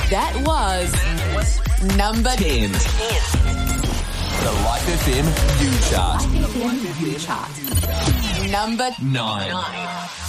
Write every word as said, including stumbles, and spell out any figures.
That was number ten. The Life F M U Chart. Life F M U Chart. Number Nine. nine.